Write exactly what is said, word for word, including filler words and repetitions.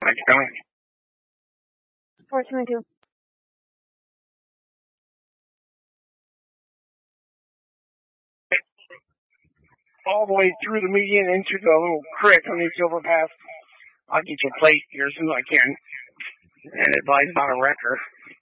Thanks, Billy. four twenty-two. All the way through the median into the little creek on the overpass. I'll get you a plate here as soon as I can. And it buys about a wrecker.